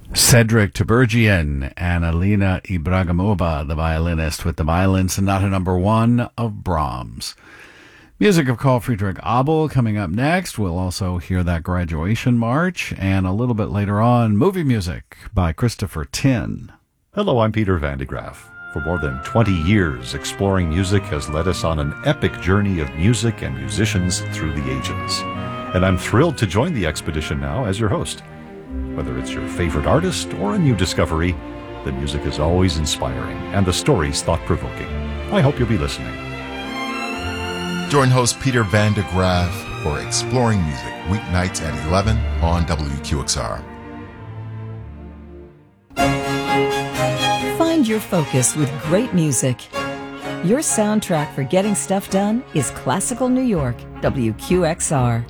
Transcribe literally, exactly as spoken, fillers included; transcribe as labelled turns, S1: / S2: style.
S1: Cedric Tibergian and Alina Ibragimova, the violinist, with the Violin Sonata number one of Brahms. Music of Carl Friedrich Abel coming up next. We'll also hear that Graduation March, and a little bit later on, movie music by Christopher Tin.
S2: Hello, I'm Peter Van de Graaff. For more than twenty years, Exploring Music has led us on an epic journey of music and musicians through the ages. And I'm thrilled to join the expedition now as your host. Whether it's your favorite artist or a new discovery, the music is always inspiring and the stories thought-provoking. I hope you'll be listening.
S3: Join host Peter Van de Graaff for Exploring Music, weeknights at eleven on W Q X R.
S4: Find your focus with great music. Your soundtrack for getting stuff done is Classical New York, W Q X R.